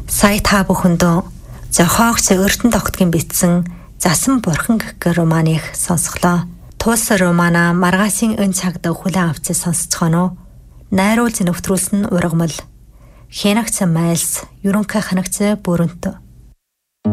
Сая та бүхэндөө зохиогч Эрдэнэ тогтгийн бичсэн Засан бурхан гэх романыг сонсголоо. Тус романа маргаашийн энэ цагт хүлээн авч сонсцгоно. Найруулж нэвтрүүлсэн ургамал. Хянагч Майлс, ерөнхий ханагч Бүрэнт.